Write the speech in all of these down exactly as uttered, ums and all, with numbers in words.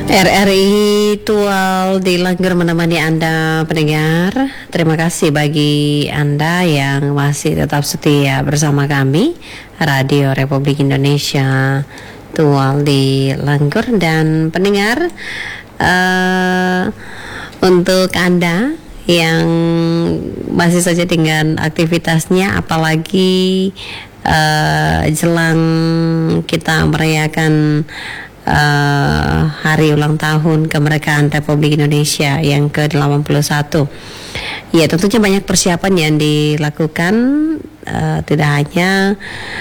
R R I Tual di Langgur menemani Anda pendengar. Terima kasih bagi Anda yang masih tetap setia bersama kami, Radio Republik Indonesia Tual di Langgur. Dan pendengar, uh, untuk Anda yang masih saja dengan aktivitasnya, apalagi uh, jelang kita merayakan Uh, hari ulang tahun kemerdekaan Republik Indonesia yang ke delapan puluh satu. Ya, tentunya banyak persiapan yang dilakukan, uh, tidak hanya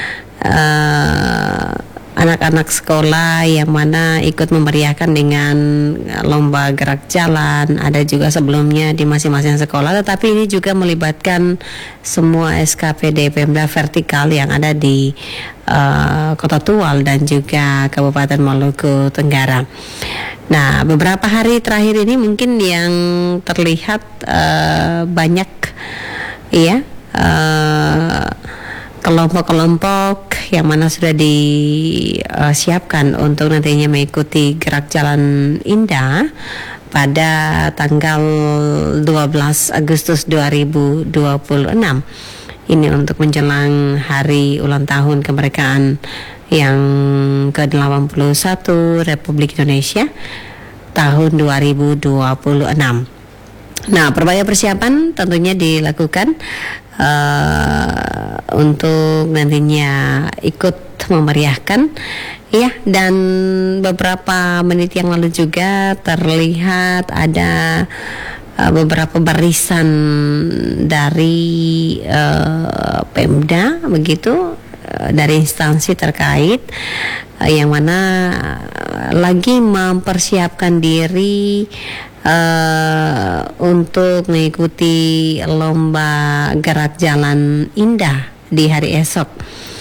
uh, anak-anak sekolah yang mana ikut memeriahkan dengan lomba gerak jalan, ada juga sebelumnya di masing-masing sekolah, tetapi ini juga melibatkan semua S K P D Pemda vertikal yang ada di uh, Kota Tual dan juga Kabupaten Maluku Tenggara. Nah, beberapa hari terakhir ini mungkin yang terlihat uh, banyak ya uh, kelompok-kelompok yang mana sudah disiapkan uh, untuk nantinya mengikuti gerak jalan indah pada tanggal dua belas Agustus dua ribu dua puluh enam. Ini untuk menjelang hari ulang tahun kemerdekaan yang ke delapan puluh satu Republik Indonesia tahun dua ribu dua puluh enam. Nah, berbagai persiapan tentunya dilakukan uh, untuk nantinya ikut memeriahkan, ya. Dan beberapa menit yang lalu juga terlihat ada uh, beberapa barisan dari uh, Pemda, begitu, uh, dari instansi terkait uh, yang mana uh, lagi mempersiapkan diri Uh, untuk mengikuti lomba gerak jalan indah di hari esok.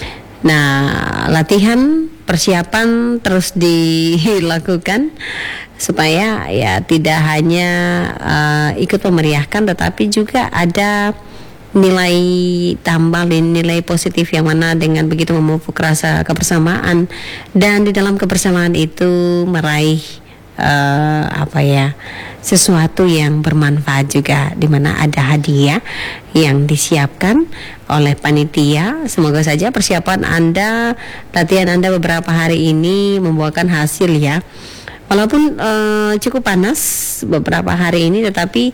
Nah, latihan persiapan terus dilakukan supaya ya tidak hanya uh, ikut memeriahkan, tetapi juga ada nilai tambah, nilai positif yang mana dengan begitu memupuk rasa kebersamaan, dan di dalam kebersamaan itu meraih uh, apa ya sesuatu yang bermanfaat juga, di mana ada hadiah yang disiapkan oleh panitia. Semoga saja persiapan Anda, latihan Anda beberapa hari ini membuahkan hasil ya. Walaupun uh, cukup panas beberapa hari ini, tetapi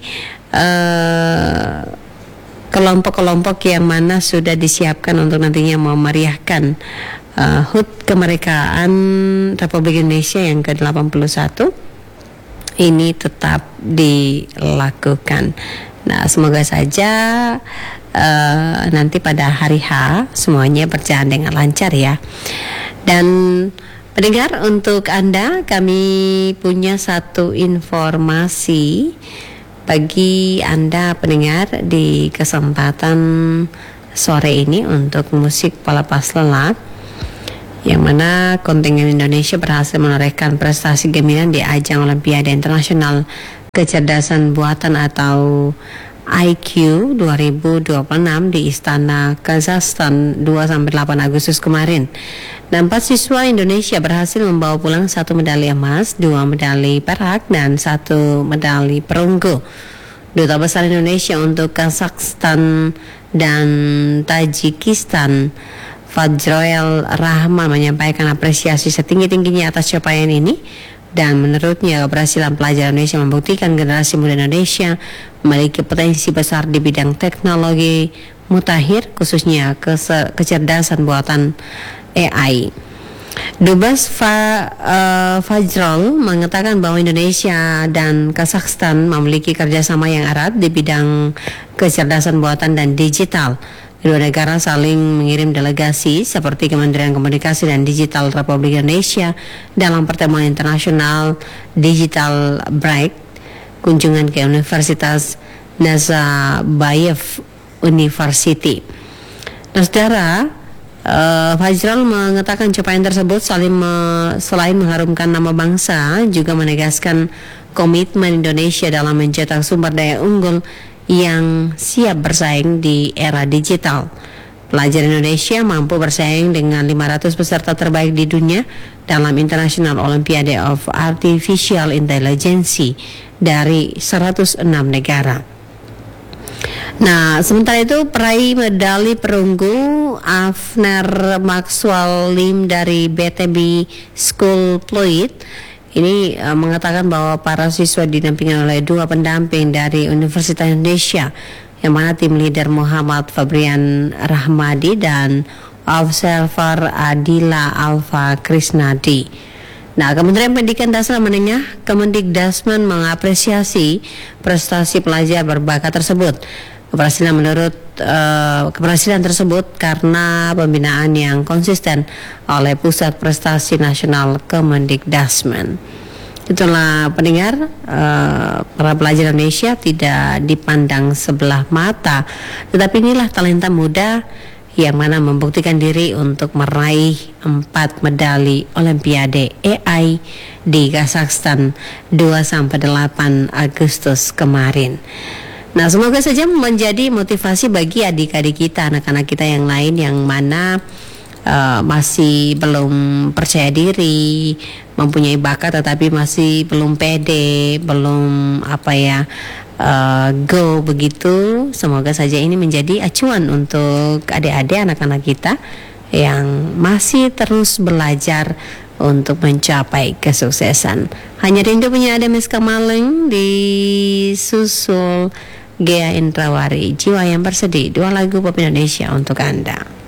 uh, kelompok-kelompok yang mana sudah disiapkan untuk nantinya memeriahkan uh, H U T kemerdekaan Republik Indonesia yang ke delapan puluh satu ini tetap dilakukan. Nah, semoga saja uh, nanti pada hari H semuanya berjalan dengan lancar ya. Dan pendengar, untuk Anda kami punya satu informasi bagi Anda pendengar di kesempatan sore ini untuk musik pelepas lelah, yang mana kontingen Indonesia berhasil menorehkan prestasi gemilang di ajang Olimpiade Internasional Kecerdasan Buatan atau I Q dua ribu dua puluh enam di Istana Kazakhstan dua sampai delapan Agustus kemarin. Dan empat siswa Indonesia berhasil membawa pulang satu medali emas, dua medali perak, dan satu medali perunggu. Duta Besar Indonesia untuk Kazakhstan dan Tajikistan, Fajroel Rahman, menyampaikan apresiasi setinggi-tingginya atas capaian ini, dan menurutnya keberhasilan pelajar Indonesia membuktikan generasi muda Indonesia memiliki potensi besar di bidang teknologi mutakhir, khususnya kese- kecerdasan buatan A I. Dubes Fa, uh, Fajrol mengatakan bahwa Indonesia dan Kazakhstan memiliki kerjasama yang erat di bidang kecerdasan buatan dan digital. Kedua negara saling mengirim delegasi seperti Kementerian Komunikasi dan Digital Republik Indonesia dalam pertemuan internasional Digital Break, kunjungan ke Universitas Nazarbayev University. Nah, saudara, uh, Fajrul mengatakan capaian tersebut saling me, selain mengharumkan nama bangsa, juga menegaskan komitmen Indonesia dalam mencetak sumber daya unggul yang siap bersaing di era digital. Pelajar Indonesia mampu bersaing dengan lima ratus peserta terbaik di dunia dalam International Olympiad of Artificial Intelligence dari seratus enam negara. Nah, sementara itu peraih medali perunggu Afner Maxwell Lim dari B T B School Pluit ini uh, mengatakan bahwa para siswa didampingi oleh dua pendamping dari Universitas Indonesia, yang mana tim leader Muhammad Fabrian Rahmadi dan observer Adila Alfa Krisnadi. Nah, Kementerian Pendidikan Dasar Menengah Kemendikdasmen mengapresiasi prestasi pelajar berbakat tersebut. Keberhasilan menurut uh, keberhasilan tersebut karena pembinaan yang konsisten oleh Pusat Prestasi Nasional Kemendikdasmen. Itulah pendengar, uh, para pelajar Indonesia tidak dipandang sebelah mata, tetapi inilah talenta muda yang mana membuktikan diri untuk meraih empat medali Olimpiade A I di Kazakhstan dua sampai delapan Agustus kemarin. Nah, semoga saja menjadi motivasi bagi adik-adik kita, anak-anak kita yang lain yang mana uh, masih belum percaya diri, mempunyai bakat tetapi masih belum pede, belum apa ya, uh, go begitu. Semoga saja ini menjadi acuan untuk adik-adik anak-anak kita yang masih terus belajar untuk mencapai kesuksesan. Hanya rindu punya Ademis Kamaleng di susul Gea Indrawari, Jiwa yang Bersedih, dua lagu pop Indonesia untuk Anda.